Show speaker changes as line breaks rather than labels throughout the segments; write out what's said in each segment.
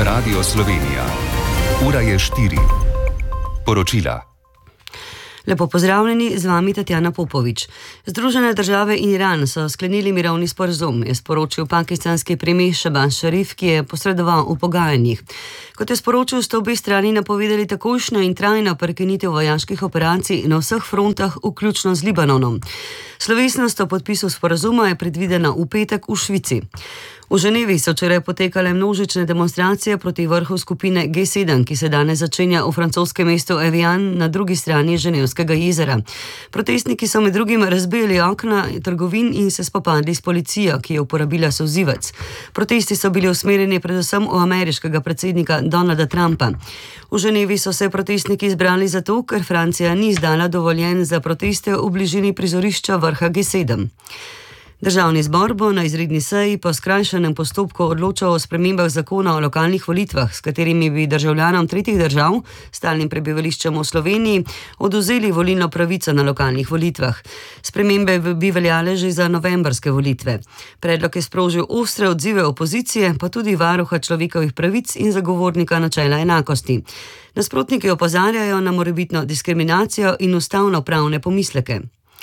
Radio Slovenija. Ura je 4. Poročila.
Lepo pozdravljeni, z vami Tatjana Popovič. Združene države in Iran so sklenili mirovni sporazum, je sporočil pakistanski premijer Shehbaz Sharif, ki je posredoval v pogajanjih. Kot je sporočil, sta obe strani napovedali takojšnjo in trajno prekinitev vojaških operacij na vseh frontah, vključno z Libanonom. Slovesnost o podpisu sporazuma je predvidena v petek v Švici. V Ženevi so včeraj potekale množične demonstracije proti vrhu skupine G7, ki se danes začenja v francoskem mestu Evian na drugi strani Ženevskega jezera. Protestniki so med drugim razbijali okna trgovin in se spopadli s policijo, ki je uporabila solzivec. Protesti so bili usmerjeni predvsem v ameriškega predsednika Donalda Trumpa. V Ženevi so se protestniki zbrali zato, ker Francija ni izdala dovoljenj za proteste v bližini prizorišča vrha G7. Državni zbor bo na izredni seji po skrajšanem postopku odločal o spremembah zakona o lokalnih volitvah, s katerimi bi državljanom tretjih držav, stalnim prebivališčem v Sloveniji, odvzeli volilno pravico na lokalnih volitvah. Spremembe bi veljale že za novembrske volitve. Predlog je sprožil ostre odzive opozicije, pa tudi varuha človekovih pravic in zagovornika načela enakosti. Nasprotniki opozarjajo na morebitno diskriminacijo in ustavno-pravne pomisleke.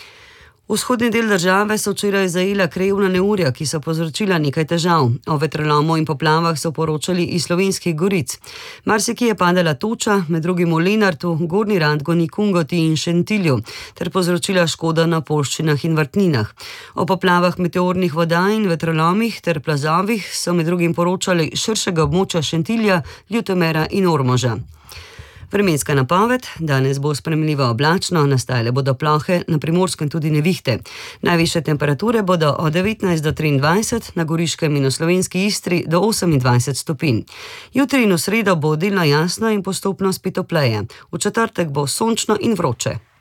Vzhodni del države so včeraj zajela krajevna neurja, ki so povzročila nekaj težav. O vetrolomu in poplavah so poročali iz Slovenskih goric. Marsikje je padala toča, med drugim v Lenartu, Gornji Radgoni, Kungoti in Šentilju, ter povzročila škodo na poljščinah in vrtninah. O poplavah meteornih voda in vetrolomih ter plazovih so med drugim poročali širšega območja Šentilja, Ljutomera in Ormoža. Vremenska napoved: danes bo sprejemljivo oblačno, nastajale bodo plohe, na Primorskem tudi nevihte. Najvišje temperature bodo od 19 do 23, na Goriškem in v slovenski Istri do 28 stopinj. Jutri in v sredo bo delno jasno in postopno spet topleje. V četrtek bo sončno in vroče.